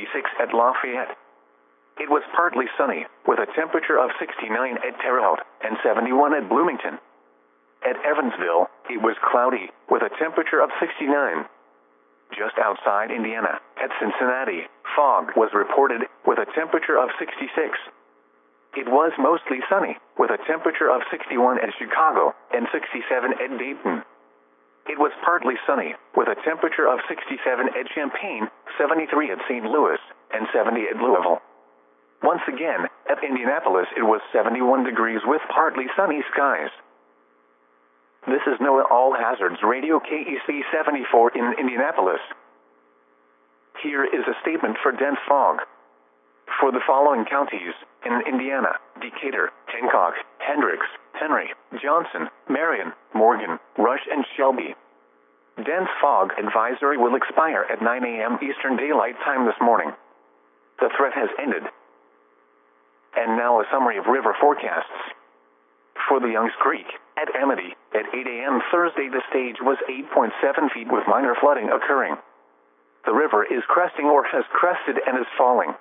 at Lafayette. It was partly sunny, with a temperature of 69 at Terre Haute and 71 at Bloomington. At Evansville, it was cloudy, with a temperature of 69. Just outside Indiana, at Cincinnati, fog was reported, with a temperature of 66. It was mostly sunny, with a temperature of 61 at Chicago and 67 at Dayton. It was partly sunny, with a temperature of 67 at Champaign, 73 at St. Louis, and 70 at Louisville. Once again, at Indianapolis it was 71 degrees with partly sunny skies. This is NOAA All Hazards Radio KEC 74 in Indianapolis. Here is a statement for dense fog. For the following counties in Indiana: Decatur, Hancock, Hendricks, Henry, Johnson, Marion, Morgan, Rush, and Shelby. Dense fog advisory will expire at 9 a.m. Eastern Daylight Time this morning. The threat has ended. And now a summary of river forecasts. For the Youngs Creek, at Amity, at 8 a.m. Thursday the stage was 8.7 feet with minor flooding occurring. The river is cresting or has crested and is falling.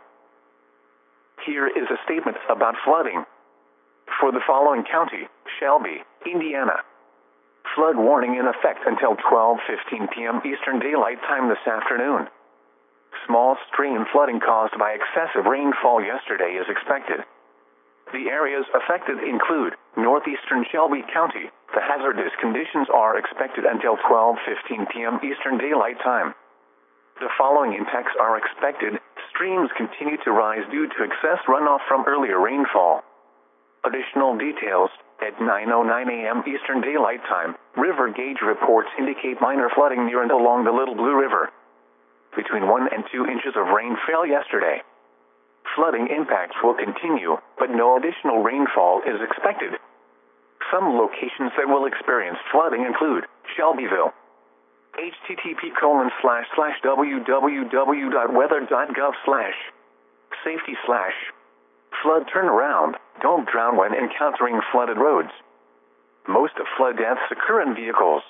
Here is a statement about flooding. For the following county: Shelby, Indiana. Flood warning in effect until 12:15 p.m. Eastern Daylight Time this afternoon. Small stream flooding caused by excessive rainfall yesterday is expected. The areas affected include northeastern Shelby County. The hazardous conditions are expected until 12:15 p.m. Eastern Daylight Time. The following impacts are expected. Streams continue to rise due to excess runoff from earlier rainfall. Additional details: at 9:09 a.m. Eastern Daylight Time, river gauge reports indicate minor flooding near and along the Little Blue River. Between 1 and 2 inches of rain fell yesterday. Flooding impacts will continue, but no additional rainfall is expected. Some locations that will experience flooding include Shelbyville. http://www.weather.gov/safety/flood turnaround. Don't drown when encountering flooded roads. Most of flood deaths occur in vehicles.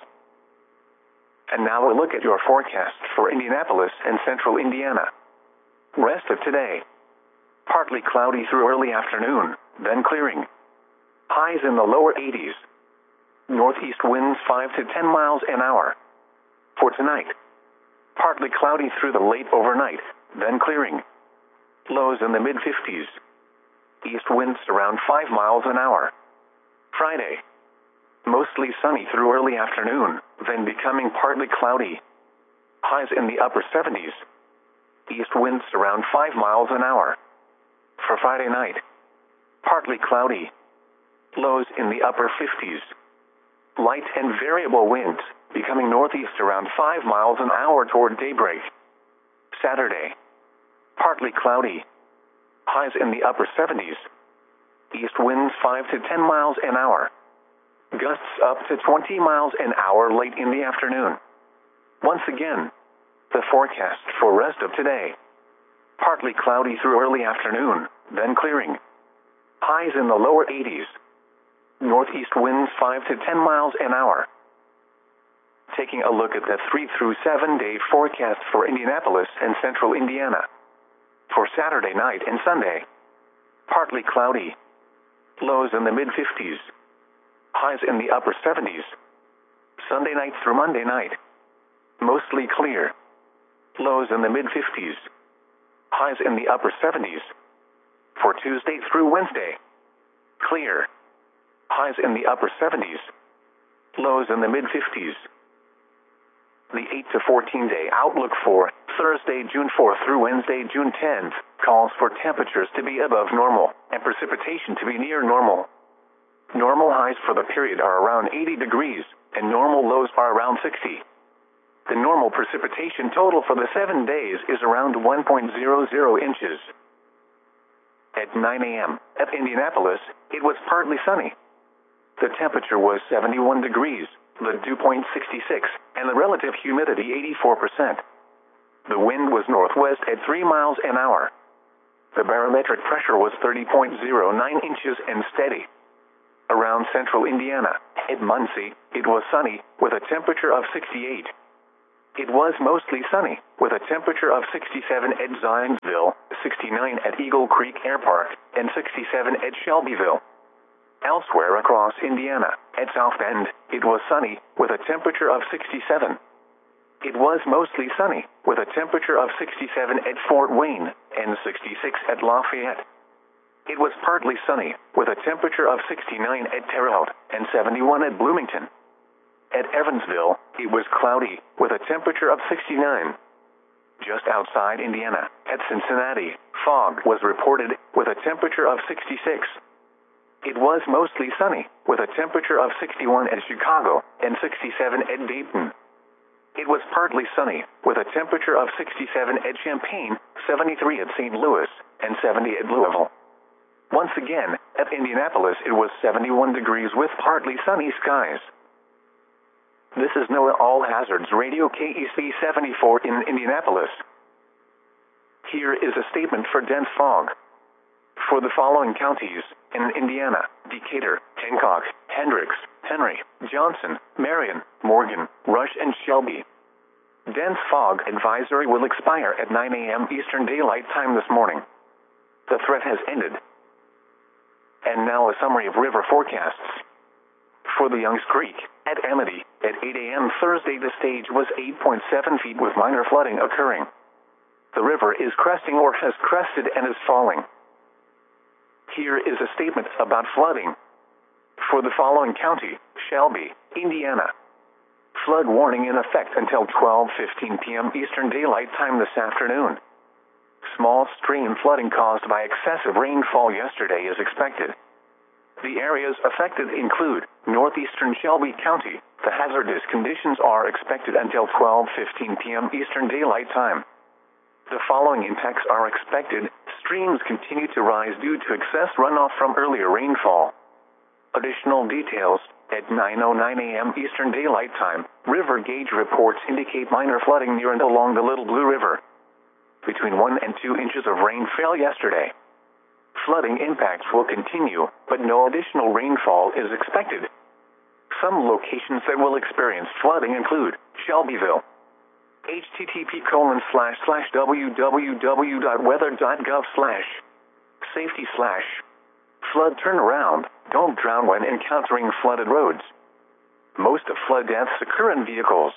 And now a look at your forecast for Indianapolis and central Indiana. Rest of today: partly cloudy through early afternoon, then clearing. Highs in the lower 80s. Northeast winds 5 to 10 miles an hour. For tonight: partly cloudy through the late overnight, then clearing. Lows in the mid-50s. East winds around 5 miles an hour. Friday: mostly sunny through early afternoon, then becoming partly cloudy. Highs in the upper 70s. East winds around 5 miles an hour. For Friday night: partly cloudy. Lows in the upper 50s. Light and variable winds, becoming northeast around 5 miles an hour toward daybreak. Saturday: partly cloudy. Highs in the upper 70s. East winds 5 to 10 miles an hour. Gusts up to 20 miles an hour late in the afternoon. Once again, the forecast for rest of today: partly cloudy through early afternoon, then clearing. Highs in the lower 80s. Northeast winds 5 to 10 miles an hour. Taking a look at the 3 through 7 day forecast for Indianapolis and central Indiana. For Saturday night and Sunday: partly cloudy. Lows in the mid-50s. Highs in the upper 70s. Sunday night through Monday night: mostly clear. Lows in the mid-50s. Highs in the upper 70s. For Tuesday through Wednesday: clear. Highs in the upper 70s. Lows in the mid-50s. The 8 to 14 day outlook for Thursday, June 4th through Wednesday, June 10th, calls for temperatures to be above normal and precipitation to be near normal. Normal highs for the period are around 80 degrees, and normal lows are around 60. The normal precipitation total for the 7 days is around 1.00 inches. At 9 a.m. at Indianapolis, it was partly sunny. The temperature was 71 degrees, the dew point 66, and the relative humidity 84%. The wind was northwest at 3 miles an hour. The barometric pressure was 30.09 inches and steady. Around central Indiana, at Muncie, it was sunny, with a temperature of 68. It was mostly sunny, with a temperature of 67 at Zionsville, 69 at Eagle Creek Air Park, and 67 at Shelbyville. Elsewhere across Indiana, at South Bend, it was sunny, with a temperature of 67. It was mostly sunny, with a temperature of 67 at Fort Wayne, and 66 at Lafayette. It was partly sunny, with a temperature of 69 at Terre Haute, and 71 at Bloomington. At Evansville, it was cloudy, with a temperature of 69. Just outside Indiana, at Cincinnati, fog was reported, with a temperature of 66. It was mostly sunny, with a temperature of 61 at Chicago, and 67 at Dayton. It was partly sunny, with a temperature of 67 at Champaign, 73 at St. Louis, and 70 at Louisville. Once again, at Indianapolis it was 71 degrees with partly sunny skies. This is NOAA All Hazards Radio KEC 74 in Indianapolis. Here is a statement for dense fog. For the following counties, in Indiana: Decatur, Hancock, Hendricks, Henry, Johnson, Marion, Morgan, Rush, and Shelby. Dense fog advisory will expire at 9 a.m. Eastern Daylight Time this morning. The threat has ended. And now a summary of river forecasts. For the Youngs Creek, at Amity, at 8 a.m. Thursday the stage was 8.7 feet with minor flooding occurring. The river is cresting or has crested and is falling. Here is a statement about flooding. For the following county, Shelby, Indiana. Flood warning in effect until 12:15 p.m. Eastern Daylight Time this afternoon. Small stream flooding caused by excessive rainfall yesterday is expected. The areas affected include northeastern Shelby County. The hazardous conditions are expected until 12:15 p.m. Eastern Daylight Time. The following impacts are expected. Streams continue to rise due to excess runoff from earlier rainfall. Additional details. At 9:09 a.m. Eastern Daylight Time, river gauge reports indicate minor flooding near and along the Little Blue River. Between 1 and 2 inches of rain fell yesterday. Flooding impacts will continue, but no additional rainfall is expected. Some locations that will experience flooding include Shelbyville. http://www.weather.gov/safety/ flood turnaround. Don't drown when encountering flooded roads. Most of flood deaths occur in vehicles.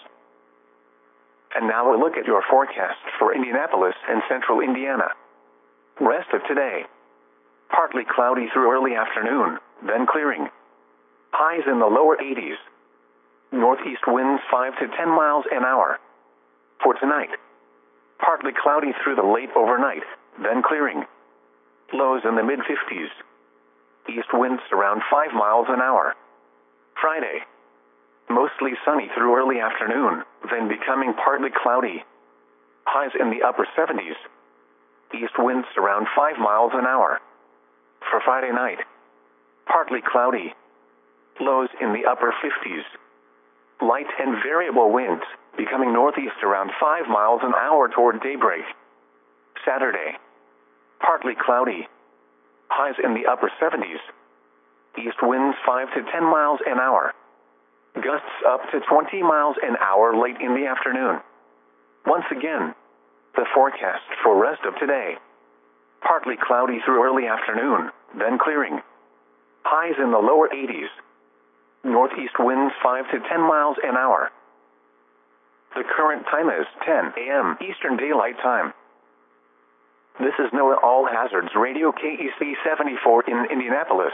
And now a look at your forecast for Indianapolis and central Indiana. Rest of today. Partly cloudy through early afternoon, then clearing. Highs in the lower 80s. Northeast winds 5 to 10 miles an hour. For tonight, partly cloudy through the late overnight, then clearing. Lows in the mid-50s. East winds around 5 miles an hour. Friday, mostly sunny through early afternoon, then becoming partly cloudy. Highs in the upper 70s. East winds around 5 miles an hour. For Friday night, partly cloudy. Lows in the upper 50s. Light and variable winds, becoming northeast around 5 miles an hour toward daybreak. Saturday, partly cloudy. Highs in the upper 70s. East winds 5 to 10 miles an hour. Gusts up to 20 miles an hour late in the afternoon. Once again, the forecast for rest of today. Partly cloudy through early afternoon, then clearing. Highs in the lower 80s. Northeast winds 5 to 10 miles an hour. The current time is 10 a.m. Eastern Daylight Time. This is NOAA All Hazards Radio KEC 74 in Indianapolis.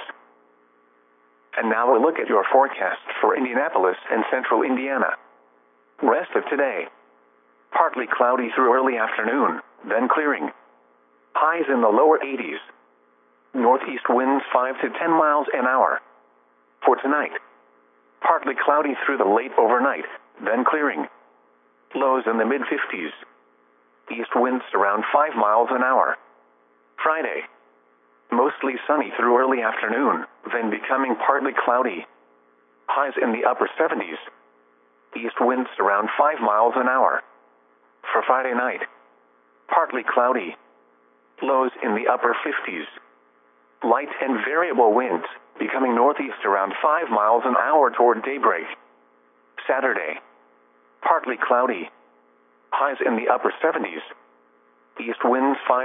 And now a look at your forecast for Indianapolis and central Indiana. Rest of today. Partly cloudy through early afternoon, then clearing. Highs in the lower 80s. Northeast winds 5 to 10 miles an hour. For tonight, partly cloudy through the late overnight, then clearing. Lows in the mid-50s. East winds around 5 miles an hour. Friday, mostly sunny through early afternoon, then becoming partly cloudy. Highs in the upper 70s. East winds around 5 miles an hour. For Friday night, partly cloudy. Lows in the upper 50s. Light and variable winds, becoming northeast around 5 miles an hour toward daybreak. Saturday, partly cloudy. Highs in the upper 70s. East winds 5